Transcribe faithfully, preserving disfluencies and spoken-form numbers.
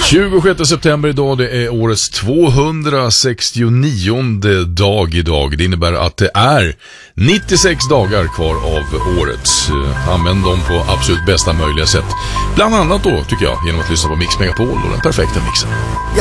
tjugosjätte september idag, det är årets tvåhundrasextionionde dag idag. Det innebär att det är nittiosex dagar kvar av året. Använd dem på absolut bästa möjliga sätt. Bland annat då, tycker jag, genom att lyssna på Mix Megapol och den perfekta mixen.